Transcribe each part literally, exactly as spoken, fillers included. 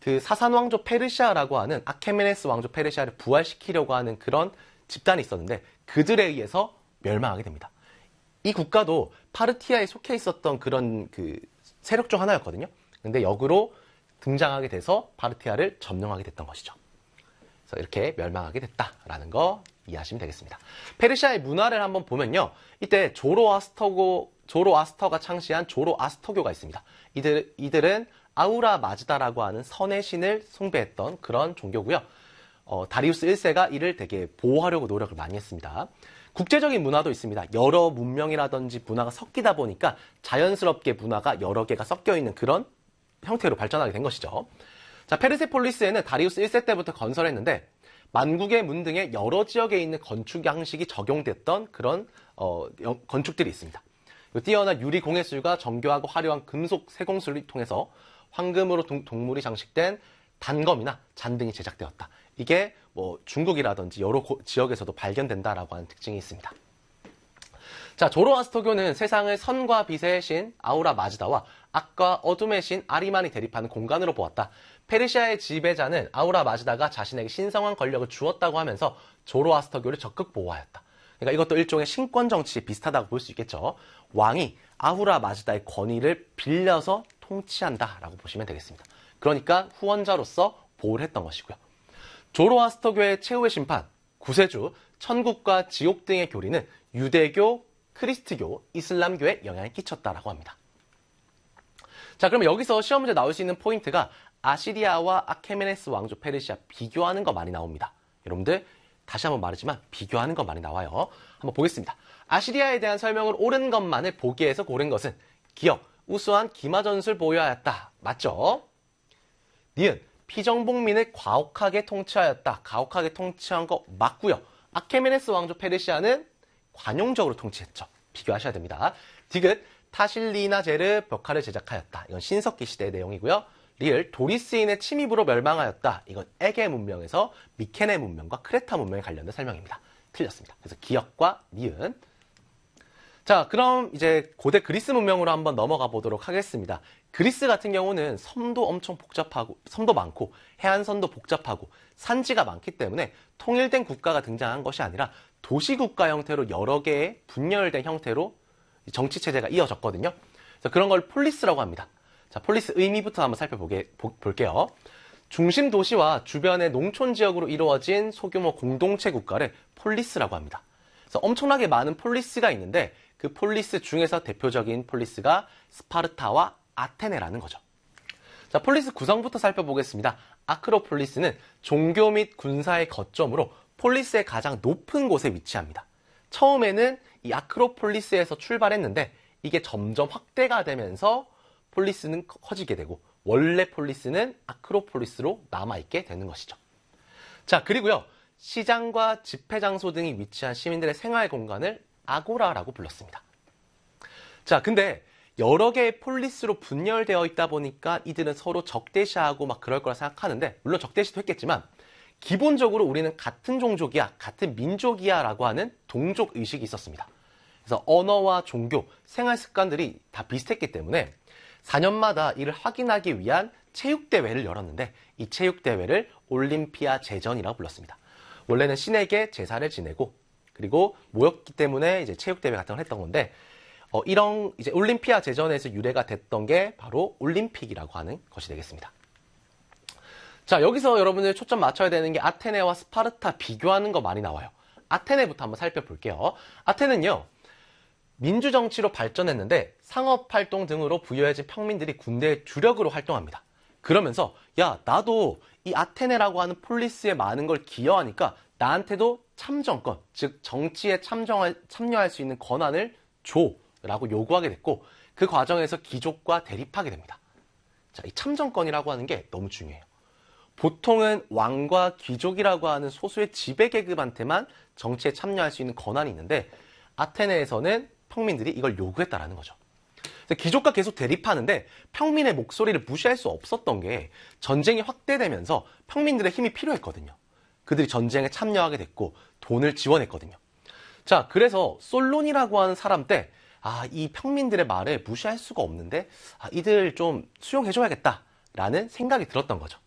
그 사산 왕조 페르시아라고 하는 아케메네스 왕조 페르시아를 부활시키려고 하는 그런 집단이 있었는데 그들에 의해서 멸망하게 됩니다. 이 국가도 파르티아에 속해 있었던 그런 그 세력 중 하나였거든요. 근데 역으로 등장하게 돼서 파르티아를 점령하게 됐던 것이죠. 그래서 이렇게 멸망하게 됐다라는 거 이해하시면 되겠습니다. 페르시아의 문화를 한번 보면요. 이때 조로아스터고, 조로아스터가 창시한 조로아스터교가 있습니다. 이들, 이들은 아우라 마즈다라고 하는 선의 신을 숭배했던 그런 종교고요. 어, 다리우스 일 세가 이를 되게 보호하려고 노력을 많이 했습니다. 국제적인 문화도 있습니다. 여러 문명이라든지 문화가 섞이다 보니까 자연스럽게 문화가 여러 개가 섞여 있는 그런 형태로 발전하게 된 것이죠. 자, 페르세폴리스에는 다리우스 일 세 때부터 건설했는데 만국의 문 등의 여러 지역에 있는 건축 양식이 적용됐던 그런 어, 건축들이 있습니다. 뛰어난 유리 공예술과 정교하고 화려한 금속 세공술을 통해서 황금으로 동, 동물이 장식된 단검이나 잔 등이 제작되었다. 이게 뭐 중국이라든지 여러 고, 지역에서도 발견된다라고 하는 특징이 있습니다. 자, 조로아스터교는 세상을 선과 빛의 신 아우라 마즈다와 악과 어둠의 신 아리만이 대립하는 공간으로 보았다. 페르시아의 지배자는 아우라 마즈다가 자신에게 신성한 권력을 주었다고 하면서 조로아스터교를 적극 보호하였다. 그러니까 이것도 일종의 신권 정치에 비슷하다고 볼 수 있겠죠. 왕이 아우라 마즈다의 권위를 빌려서 통치한다라고 보시면 되겠습니다. 그러니까 후원자로서 보호를 했던 것이고요. 조로아스터교의 최후의 심판, 구세주, 천국과 지옥 등의 교리는 유대교, 크리스트교, 이슬람교에 영향을 끼쳤다라고 합니다. 자, 그러면 여기서 시험 문제 나올 수 있는 포인트가 아시리아와 아케메네스 왕조 페르시아 비교하는 거 많이 나옵니다. 여러분들 다시 한번 말하지만 비교하는 거 많이 나와요. 한번 보겠습니다. 아시리아에 대한 설명을 옳은 것만을 보기에서 고른 것은 기억, 우수한 기마전술 보유하였다. 맞죠? 니은, 피정복민을 가혹하게 통치하였다. 가혹하게 통치한 거 맞고요. 아케메네스 왕조 페르시아는 관용적으로 통치했죠. 비교하셔야 됩니다. 디귿, 타실리나제르 벽화를 제작하였다. 이건 신석기 시대의 내용이고요. 리을, 도리스인의 침입으로 멸망하였다. 이건 에게 문명에서 미케네 문명과 크레타 문명에 관련된 설명입니다. 틀렸습니다. 그래서 기억과 니은. 자, 그럼 이제 고대 그리스 문명으로 한번 넘어가 보도록 하겠습니다. 그리스 같은 경우는 섬도 엄청 복잡하고, 섬도 많고, 해안선도 복잡하고, 산지가 많기 때문에 통일된 국가가 등장한 것이 아니라 도시국가 형태로 여러 개의 분열된 형태로 정치체제가 이어졌거든요. 그래서 그런 걸 폴리스라고 합니다. 자, 폴리스 의미부터 한번 살펴볼게요. 중심 도시와 주변의 농촌 지역으로 이루어진 소규모 공동체 국가를 폴리스라고 합니다. 그래서 엄청나게 많은 폴리스가 있는데 그 폴리스 중에서 대표적인 폴리스가 스파르타와 아테네라는 거죠. 자, 폴리스 구성부터 살펴보겠습니다. 아크로폴리스는 종교 및 군사의 거점으로 폴리스의 가장 높은 곳에 위치합니다. 처음에는 이 아크로폴리스에서 출발했는데 이게 점점 확대가 되면서 폴리스는 커지게 되고 원래 폴리스는 아크로폴리스로 남아있게 되는 것이죠. 자, 그리고요. 시장과 집회 장소 등이 위치한 시민들의 생활 공간을 아고라라고 불렀습니다. 자, 근데 여러 개의 폴리스로 분열되어 있다 보니까 이들은 서로 적대시하고 막 그럴 거라 생각하는데 물론 적대시도 했겠지만 기본적으로 우리는 같은 종족이야, 같은 민족이야 라고 하는 동족 의식이 있었습니다. 그래서 언어와 종교, 생활 습관들이 다 비슷했기 때문에 사 년마다 이를 확인하기 위한 체육대회를 열었는데 이 체육대회를 올림피아 제전이라고 불렀습니다. 원래는 신에게 제사를 지내고 그리고 모였기 때문에 이제 체육대회 같은 걸 했던 건데 어, 이런 이제 올림피아 제전에서 유래가 됐던 게 바로 올림픽이라고 하는 것이 되겠습니다. 자, 여기서 여러분들 초점 맞춰야 되는 게 아테네와 스파르타 비교하는 거 많이 나와요. 아테네부터 한번 살펴볼게요. 아테네는요. 민주정치로 발전했는데 상업활동 등으로 부유해진 평민들이 군대의 주력으로 활동합니다. 그러면서 야, 나도 이 아테네라고 하는 폴리스에 많은 걸 기여하니까 나한테도 참정권, 즉 정치에 참정할, 참여할 수 있는 권한을 줘라고 요구하게 됐고 그 과정에서 귀족과 대립하게 됩니다. 자, 이 참정권이라고 하는 게 너무 중요해요. 보통은 왕과 귀족이라고 하는 소수의 지배계급한테만 정치에 참여할 수 있는 권한이 있는데 아테네에서는 평민들이 이걸 요구했다라는 거죠. 귀족과 계속 대립하는데 평민의 목소리를 무시할 수 없었던 게 전쟁이 확대되면서 평민들의 힘이 필요했거든요. 그들이 전쟁에 참여하게 됐고 돈을 지원했거든요. 자, 그래서 솔론이라고 하는 사람 때 아, 이 평민들의 말을 무시할 수가 없는데 아, 이들 좀 수용해줘야겠다라는 생각이 들었던 거죠.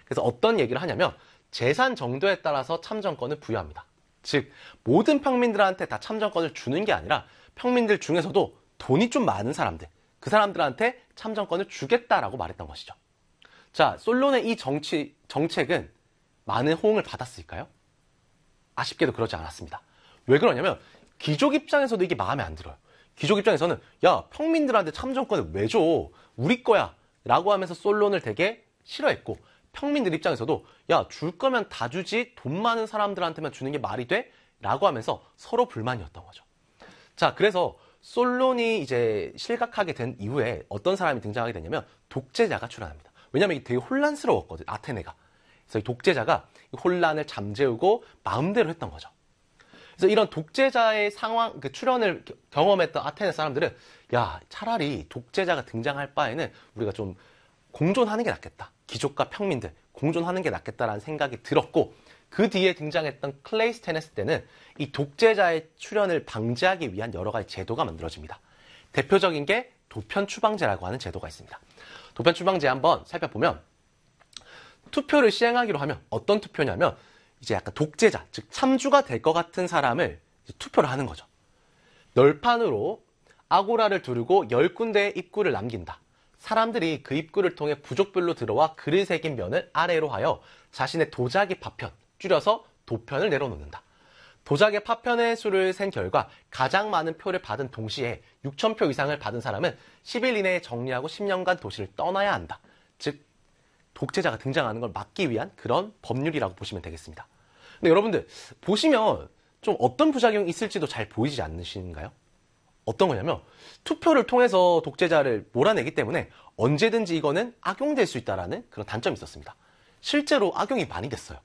그래서 어떤 얘기를 하냐면 재산 정도에 따라서 참정권을 부여합니다. 즉 모든 평민들한테 다 참정권을 주는 게 아니라 평민들 중에서도 돈이 좀 많은 사람들, 그 사람들한테 참정권을 주겠다라고 말했던 것이죠. 자, 솔론의 이 정치, 정책은 많은 호응을 받았을까요? 아쉽게도 그러지 않았습니다. 왜 그러냐면 귀족 입장에서도 이게 마음에 안 들어요. 귀족 입장에서는 야, 평민들한테 참정권을 왜 줘? 우리 거야 라고 하면서 솔론을 되게 싫어했고, 평민들 입장에서도 야, 줄 거면 다 주지 돈 많은 사람들한테만 주는 게 말이 돼? 라고 하면서 서로 불만이었던 거죠. 자, 그래서 솔론이 이제 실각하게 된 이후에 어떤 사람이 등장하게 되냐면 독재자가 출현합니다. 왜냐면 이게 되게 혼란스러웠거든, 아테네가. 그래서 이 독재자가 혼란을 잠재우고 마음대로 했던 거죠. 그래서 이런 독재자의 상황, 그 출현을 경험했던 아테네 사람들은 야, 차라리 독재자가 등장할 바에는 우리가 좀 공존하는 게 낫겠다. 귀족과 평민들 공존하는 게 낫겠다라는 생각이 들었고, 그 뒤에 등장했던 클레이스테네스 때는 이 독재자의 출현을 방지하기 위한 여러 가지 제도가 만들어집니다. 대표적인 게 도편추방제라고 하는 제도가 있습니다. 도편추방제 한번 살펴보면 투표를 시행하기로 하면 어떤 투표냐면 이제 약간 독재자, 즉 참주가 될 것 같은 사람을 투표를 하는 거죠. 널판으로 아고라를 두르고 열 군데의 입구를 남긴다. 사람들이 그 입구를 통해 부족별로 들어와 글을 새긴 면을 아래로 하여 자신의 도자기 파편, 줄여서 도편을 내려놓는다. 도자기 파편의 수를 센 결과 가장 많은 표를 받은 동시에 육천 표 이상을 받은 사람은 십 일 이내에 정리하고 십 년간 도시를 떠나야 한다. 즉 독재자가 등장하는 걸 막기 위한 그런 법률이라고 보시면 되겠습니다. 근데 여러분들 보시면 좀 어떤 부작용이 있을지도 잘 보이지 않으신가요? 어떤 거냐면 투표를 통해서 독재자를 몰아내기 때문에 언제든지 이거는 악용될 수 있다는 그런 단점이 있었습니다. 실제로 악용이 많이 됐어요.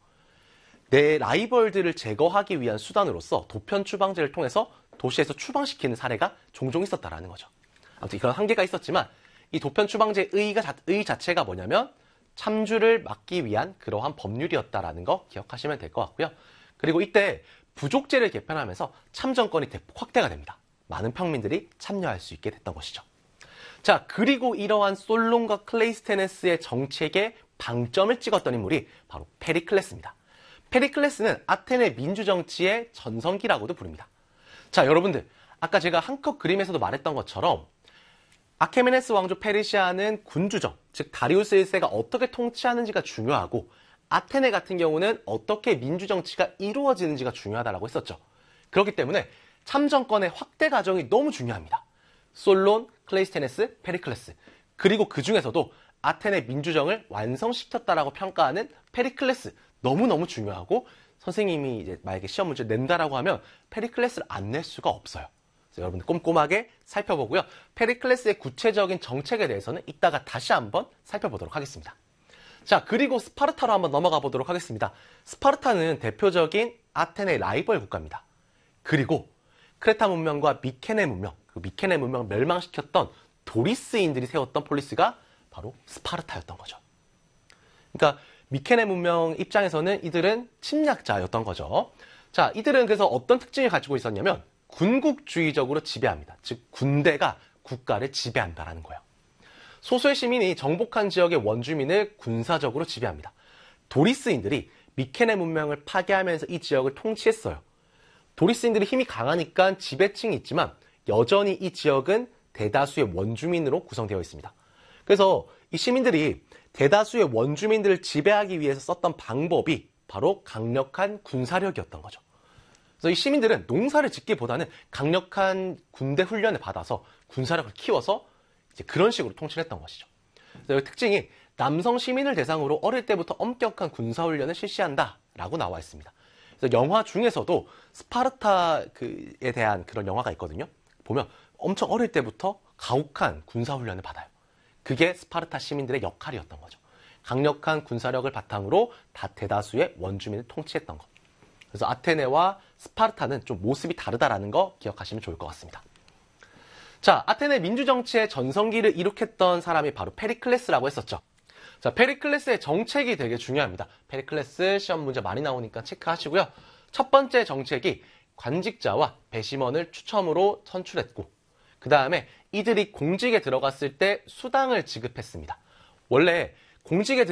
내 라이벌들을 제거하기 위한 수단으로서 도편 추방제를 통해서 도시에서 추방시키는 사례가 종종 있었다라는 거죠. 아무튼 그런 한계가 있었지만 이 도편 추방제의 의의가, 의 자체가 뭐냐면 참주를 막기 위한 그러한 법률이었다라는 거 기억하시면 될 것 같고요. 그리고 이때 부족제를 개편하면서 참정권이 대폭 확대가 됩니다. 많은 평민들이 참여할 수 있게 됐던 것이죠. 자, 그리고 이러한 솔론과 클레이스테네스의 정책에 방점을 찍었던 인물이 바로 페리클레스입니다. 페리클레스는 아테네 민주정치의 전성기라고도 부릅니다. 자, 여러분들 아까 제가 한컷 그림에서도 말했던 것처럼 아케메네스 왕조 페르시아는 군주정, 즉 다리우스 일 세가 어떻게 통치하는지가 중요하고 아테네 같은 경우는 어떻게 민주정치가 이루어지는지가 중요하다고 했었죠. 그렇기 때문에 참정권의 확대 과정이 너무 중요합니다. 솔론, 클레이스테네스, 페리클레스, 그리고 그 중에서도 아테네 민주정을 완성시켰다라고 평가하는 페리클레스, 너무너무 중요하고 선생님이 이제 만약에 시험 문제 낸다라고 하면 페리클레스를 안 낼 수가 없어요. 그래서 여러분들 꼼꼼하게 살펴보고요. 페리클레스의 구체적인 정책에 대해서는 이따가 다시 한번 살펴보도록 하겠습니다. 자, 그리고 스파르타로 한번 넘어가 보도록 하겠습니다. 스파르타는 대표적인 아테네의 라이벌 국가입니다. 그리고 크레타 문명과 미케네 문명, 그 미케네 문명을 멸망시켰던 도리스인들이 세웠던 폴리스가 바로 스파르타였던 거죠. 그러니까 미케네 문명 입장에서는 이들은 침략자였던 거죠. 자, 이들은 그래서 어떤 특징을 가지고 있었냐면 군국주의적으로 지배합니다. 즉 군대가 국가를 지배한다라는 거예요. 소수의 시민이 정복한 지역의 원주민을 군사적으로 지배합니다. 도리스인들이 미케네 문명을 파괴하면서 이 지역을 통치했어요. 도리스인들이 힘이 강하니까 지배층이 있지만 여전히 이 지역은 대다수의 원주민으로 구성되어 있습니다. 그래서 이 시민들이 대다수의 원주민들을 지배하기 위해서 썼던 방법이 바로 강력한 군사력이었던 거죠. 그래서 이 시민들은 농사를 짓기보다는 강력한 군대 훈련을 받아서 군사력을 키워서 이제 그런 식으로 통치를 했던 것이죠. 그래서 특징이 남성 시민을 대상으로 어릴 때부터 엄격한 군사 훈련을 실시한다라고 나와 있습니다. 그래서 영화 중에서도 스파르타에 대한 그런 영화가 있거든요. 보면 엄청 어릴 때부터 가혹한 군사 훈련을 받아요. 그게 스파르타 시민들의 역할이었던 거죠. 강력한 군사력을 바탕으로 다 대다수의 원주민을 통치했던 것. 그래서 아테네와 스파르타는 좀 모습이 다르다라는 거 기억하시면 좋을 것 같습니다. 자, 아테네 민주정치의 전성기를 이룩했던 사람이 바로 페리클레스라고 했었죠. 자, 페리클레스의 정책이 되게 중요합니다. 페리클레스 시험 문제 많이 나오니까 체크하시고요. 첫 번째 정책이 관직자와 배심원을 추첨으로 선출했고, 그 다음에 이들이 공직에 들어갔을 때 수당을 지급했습니다. 원래 공직에